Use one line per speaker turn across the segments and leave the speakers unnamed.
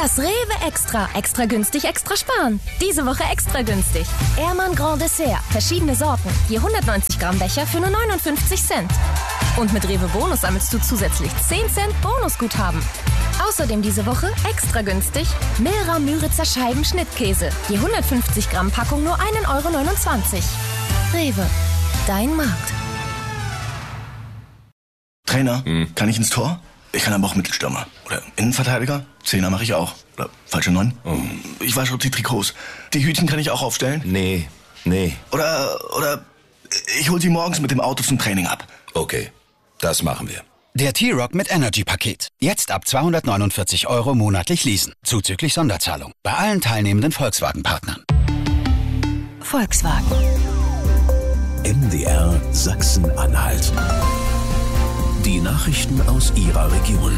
Das Rewe Extra. Extra günstig, extra sparen. Diese Woche extra günstig. Ehrmann Grand Dessert. Verschiedene Sorten. Je 190 Gramm Becher für nur 59 Cent. Und mit Rewe Bonus sammelst du zusätzlich 10 Cent Bonusguthaben. Außerdem diese Woche extra günstig Milra Müritzer Scheiben Schnittkäse. Je 150 Gramm Packung nur 1,29 Euro. Rewe. Dein Markt.
Trainer, kann ich ins Tor? Ich kann aber auch Mittelstürmer. Oder Innenverteidiger? Zehner mache ich auch. Oder falsche 9? Ich wasche die Trikots. Die Hütchen kann ich auch aufstellen?
Nee.
Oder ich hol sie morgens mit dem Auto zum Training ab.
Okay, das machen wir.
Der T-Rock mit Energy-Paket. Jetzt ab 249 € monatlich leasen. Zuzüglich Sonderzahlung. Bei allen teilnehmenden Volkswagen-Partnern.
Volkswagen.
MDR Sachsen-Anhalt. Die Nachrichten aus Ihrer Region.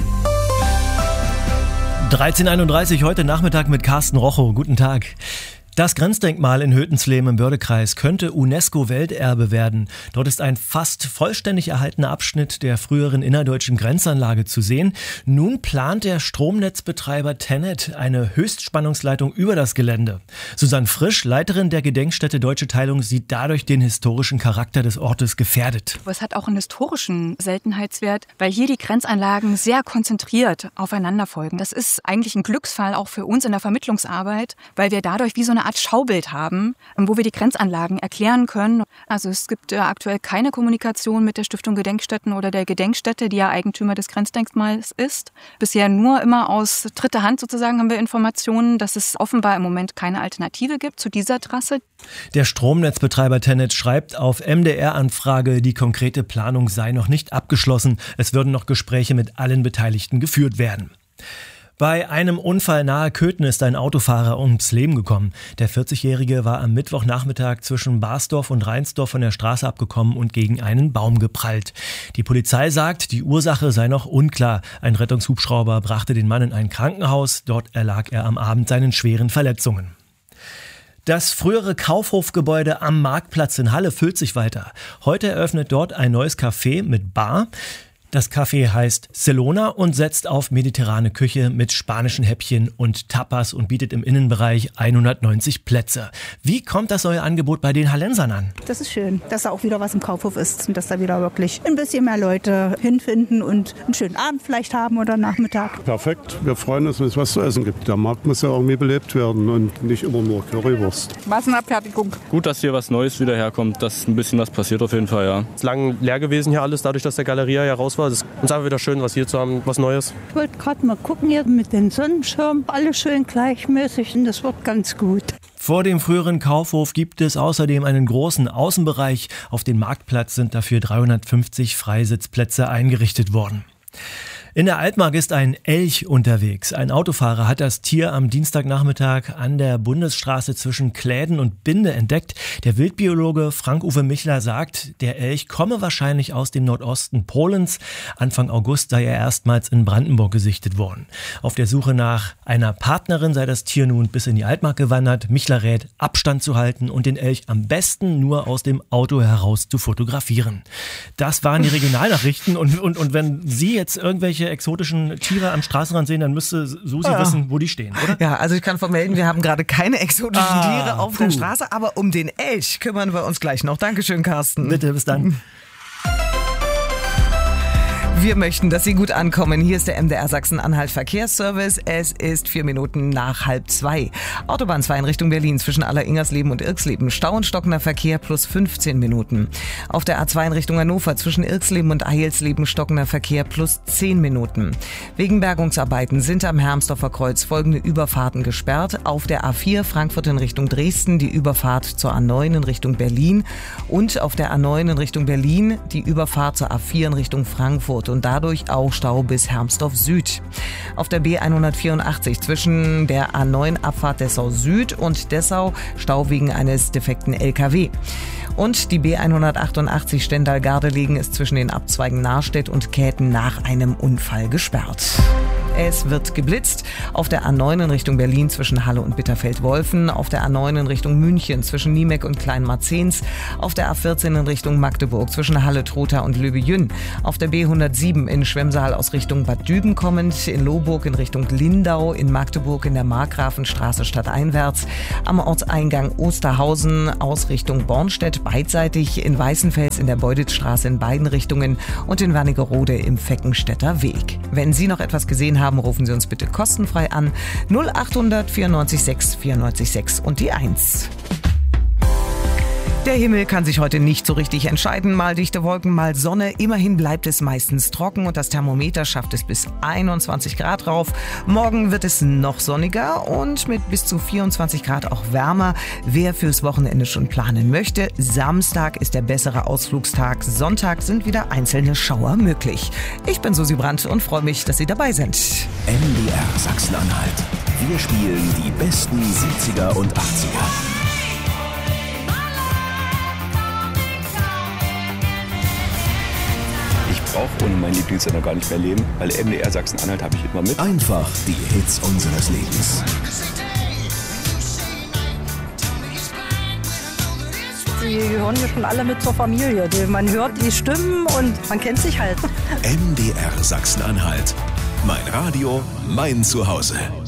13:31 heute Nachmittag mit Carsten Rochow. Guten Tag. Das Grenzdenkmal in Hötensleben im Bördekreis könnte UNESCO-Welterbe werden. Dort ist ein fast vollständig erhaltener Abschnitt der früheren innerdeutschen Grenzanlage zu sehen. Nun plant der Stromnetzbetreiber TenneT eine Höchstspannungsleitung über das Gelände. Susanne Frisch, Leiterin der Gedenkstätte Deutsche Teilung, sieht dadurch den historischen Charakter des Ortes gefährdet.
Es hat auch einen historischen Seltenheitswert, weil hier die Grenzanlagen sehr konzentriert aufeinander folgen. Das ist eigentlich ein Glücksfall auch für uns in der Vermittlungsarbeit, weil wir dadurch wie so eine Art Schaubild haben, wo wir die Grenzanlagen erklären können. Also es gibt aktuell keine Kommunikation mit der Stiftung Gedenkstätten oder der Gedenkstätte, die ja Eigentümer des Grenzdenkmals ist. Bisher nur immer aus dritter Hand sozusagen haben wir Informationen, dass es offenbar im Moment keine Alternative gibt zu dieser Trasse.
Der Stromnetzbetreiber TenneT schreibt auf MDR-Anfrage, die konkrete Planung sei noch nicht abgeschlossen. Es würden noch Gespräche mit allen Beteiligten geführt werden. Bei einem Unfall nahe Köthen ist ein Autofahrer ums Leben gekommen. Der 40-Jährige war am Mittwochnachmittag zwischen Barsdorf und Reinsdorf von der Straße abgekommen und gegen einen Baum geprallt. Die Polizei sagt, die Ursache sei noch unklar. Ein Rettungshubschrauber brachte den Mann in ein Krankenhaus. Dort erlag er am Abend seinen schweren Verletzungen. Das frühere Kaufhofgebäude am Marktplatz in Halle füllt sich weiter. Heute eröffnet dort ein neues Café mit Bar. Das Café heißt Celona und setzt auf mediterrane Küche mit spanischen Häppchen und Tapas und bietet im Innenbereich 190 Plätze. Wie kommt das neue Angebot bei den Hallensern an?
Das ist schön, dass da auch wieder was im Kaufhof ist und dass da wieder wirklich ein bisschen mehr Leute hinfinden und einen schönen Abend vielleicht haben oder Nachmittag.
Perfekt, wir freuen uns, wenn es was zu essen gibt. Der Markt muss ja irgendwie belebt werden und nicht immer nur Currywurst.
Massenabfertigung.
Gut, dass hier was Neues wieder herkommt, dass ein bisschen was passiert auf jeden Fall, ja.
Es ist lang leer gewesen hier alles, dadurch, dass der Galeria ja raus war. Es ist uns einfach wieder schön, was hier zu haben, was Neues.
Ich wollte gerade mal gucken hier mit den Sonnenschirmen. Alles schön gleichmäßig und das wird ganz gut.
Vor dem früheren Kaufhof gibt es außerdem einen großen Außenbereich. Auf dem Marktplatz sind dafür 350 Freisitzplätze eingerichtet worden. In der Altmark ist ein Elch unterwegs. Ein Autofahrer hat das Tier am Dienstagnachmittag an der Bundesstraße zwischen Kläden und Binde entdeckt. Der Wildbiologe Frank-Uwe Michler sagt, der Elch komme wahrscheinlich aus dem Nordosten Polens. Anfang August sei er erstmals in Brandenburg gesichtet worden. Auf der Suche nach einer Partnerin sei das Tier nun bis in die Altmark gewandert. Michler rät, Abstand zu halten und den Elch am besten nur aus dem Auto heraus zu fotografieren. Das waren die Regionalnachrichten und wenn Sie jetzt irgendwelche exotischen Tiere am Straßenrand sehen, dann müsste Susi wissen, wo die stehen, oder?
Ja, also ich kann vermelden, wir haben gerade keine exotischen Tiere auf der Straße, aber um den Elch kümmern wir uns gleich noch. Dankeschön, Carsten.
Bitte, bis dann.
Wir möchten, dass Sie gut ankommen. Hier ist der MDR Sachsen-Anhalt Verkehrsservice. Es ist 4 Minuten nach 1:30. Autobahn 2 in Richtung Berlin zwischen Aller-Ingersleben und Irxleben. Stau und stockender Verkehr plus 15 Minuten. Auf der A2 in Richtung Hannover zwischen Irxleben und Eilsleben stockender Verkehr plus 10 Minuten. Wegen Bergungsarbeiten sind am Hermsdorfer Kreuz folgende Überfahrten gesperrt. Auf der A4 Frankfurt in Richtung Dresden die Überfahrt zur A9 in Richtung Berlin und auf der A9 in Richtung Berlin die Überfahrt zur A4 in Richtung Frankfurt. Und dadurch auch Stau bis Hermsdorf Süd. Auf der B184 zwischen der A9 Abfahrt Dessau Süd und Dessau Stau wegen eines defekten LKW. Und die B188 Stendal-Gardelegen ist zwischen den Abzweigen Nahrstedt und Käthen nach einem Unfall gesperrt. Es wird geblitzt. Auf der A9 in Richtung Berlin zwischen Halle und Bitterfeld-Wolfen. Auf der A9 in Richtung München zwischen Niemek und Kleinmarzens. Auf der A14 in Richtung Magdeburg zwischen Halle, Trotha und Löbejün. Auf der B107 in Schwemsaal aus Richtung Bad Düben kommend. In Lohburg in Richtung Lindau. In Magdeburg in der Markgrafenstraße stadteinwärts. Am Ortseingang Osterhausen aus Richtung Bornstedt beidseitig. In Weißenfels in der Beuditzstraße in beiden Richtungen. Und in Wernigerode im Feckenstädter Weg. Wenn Sie noch etwas gesehen haben, rufen Sie uns bitte kostenfrei an. 0800 94 6 94 6 und die 1. Der Himmel kann sich heute nicht so richtig entscheiden. Mal dichte Wolken, mal Sonne. Immerhin bleibt es meistens trocken und das Thermometer schafft es bis 21 Grad rauf. Morgen wird es noch sonniger und mit bis zu 24 Grad auch wärmer. Wer fürs Wochenende schon planen möchte, Samstag ist der bessere Ausflugstag. Sonntag sind wieder einzelne Schauer möglich. Ich bin Susi Brandt und freue mich, dass Sie dabei sind.
MDR Sachsen-Anhalt. Wir spielen die besten 70er und 80er.
Ich brauche ohne meinen Lieblingssender gar nicht mehr leben, weil MDR Sachsen-Anhalt habe ich immer mit.
Einfach die Hits unseres Lebens.
Die gehören ja schon alle mit zur Familie. Man hört die Stimmen und man kennt sich halt.
MDR Sachsen-Anhalt. Mein Radio, mein Zuhause.